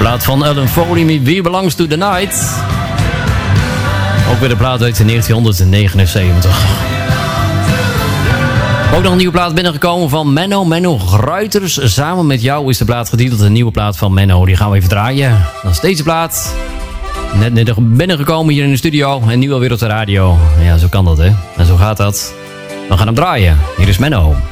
Plaat van Alan Foley met We Belongs to the Night. Ook weer de plaat uit 1979. Ook nog een nieuwe plaat binnengekomen van Menno Gruiters. Samen met jou is de plaat getiteld. Een nieuwe plaat van Menno. Die gaan we even draaien. Dat is deze plaat. Net binnengekomen hier in de studio. En nu alweer op de radio. Ja, zo kan dat, hè. En zo gaat dat. We gaan hem draaien. Hier is Menno.